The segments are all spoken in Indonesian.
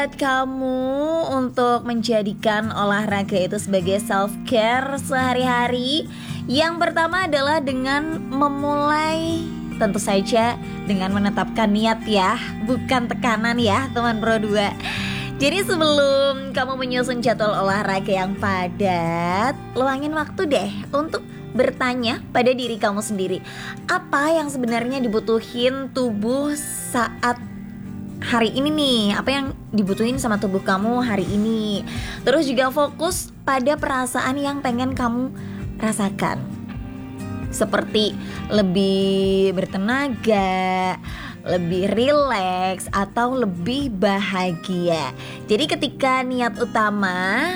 buat kamu untuk menjadikan olahraga itu sebagai self-care sehari-hari. Yang pertama adalah dengan memulai, tentu saja dengan menetapkan niat ya, bukan tekanan ya teman Pro 2. Jadi sebelum kamu menyusun jadwal olahraga yang padat, luangin waktu deh untuk bertanya pada diri kamu sendiri, apa yang sebenarnya dibutuhin tubuh saat hari ini nih, apa yang dibutuhin sama tubuh kamu hari ini. Terus juga fokus pada perasaan yang pengen kamu rasakan, seperti lebih bertenaga, lebih rileks, atau lebih bahagia. Jadi ketika niat utama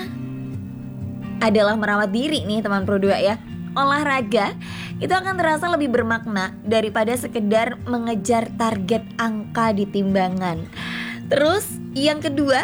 adalah merawat diri nih teman Pro 2 ya, olahraga itu akan terasa lebih bermakna daripada sekedar mengejar target angka di timbangan. Terus yang kedua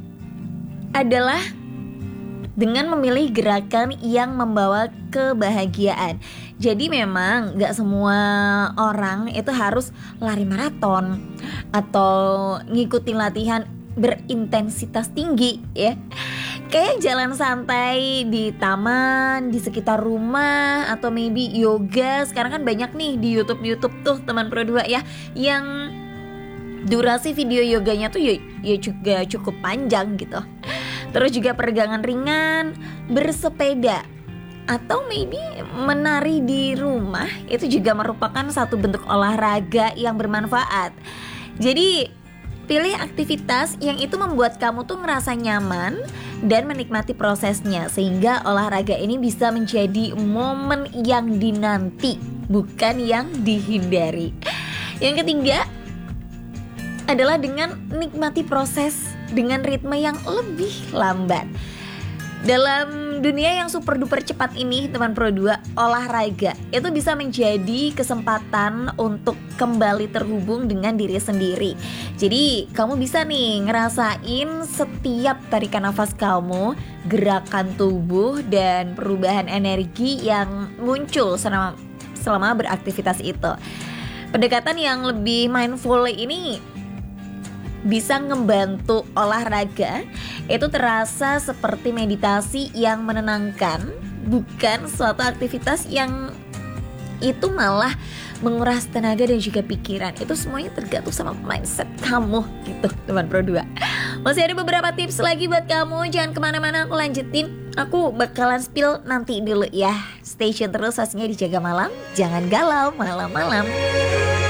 adalah dengan memilih gerakan yang membawa kebahagiaan. Jadi memang gak semua orang itu harus lari maraton atau ngikutin latihan berintensitas tinggi ya. Kayak jalan santai di taman, di sekitar rumah, atau maybe yoga. Sekarang kan banyak nih di YouTube tuh teman Pro 2 ya, yang durasi video yoganya tuh ya juga cukup panjang gitu. Terus juga peregangan ringan, bersepeda, atau maybe menari di rumah, itu juga merupakan satu bentuk olahraga yang bermanfaat. Jadi pilih aktivitas yang itu membuat kamu tuh ngerasa nyaman dan menikmati prosesnya, sehingga olahraga ini bisa menjadi momen yang dinanti, bukan yang dihindari. Yang ketiga adalah dengan nikmati proses dengan ritme yang lebih lambat. Dalam dunia yang super duper cepat ini teman Pro 2, olahraga itu bisa menjadi kesempatan untuk kembali terhubung dengan diri sendiri. Jadi kamu bisa nih ngerasain setiap tarikan nafas kamu, gerakan tubuh, dan perubahan energi yang muncul selama beraktivitas itu. Pendekatan yang lebih mindful ini bisa ngebantu olahraga itu terasa seperti meditasi yang menenangkan, bukan suatu aktivitas yang itu malah menguras tenaga dan juga pikiran. Itu semuanya tergantung sama mindset kamu gitu teman Pro 2. Masih ada beberapa tips lagi buat kamu, jangan kemana-mana, aku lanjutin. Aku bakalan spill nanti dulu ya. Stay tune terus, pastinya di Jaga Malam. Jangan galau malam-malam.